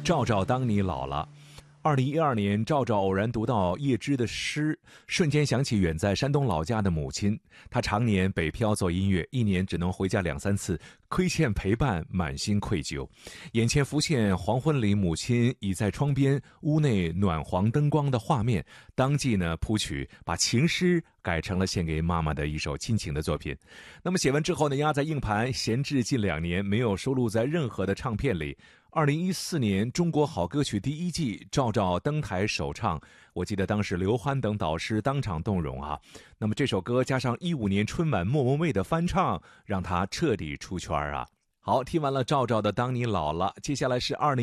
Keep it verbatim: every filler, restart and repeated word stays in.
赵赵当你老了。二零一二年，赵赵偶然读到叶芝的诗，瞬间想起远在山东老家的母亲。他常年北漂做音乐，一年只能回家两三次，亏欠陪伴，满心愧疚。眼前浮现黄昏里母亲倚在窗边，屋内暖黄灯光的画面，当即呢谱曲，把情诗改成了献给妈妈的一首亲情的作品。那么写完之后呢，压在硬盘闲置近两年，没有收录在任何的唱片里。二零一四年中国好歌曲第一季，赵赵登台首唱，我记得当时刘欢等导师当场动容啊。那么这首歌加上一五年春晚莫文蔚的翻唱，让他彻底出圈啊。好，听完了赵赵的《当你老了》，接下来是二零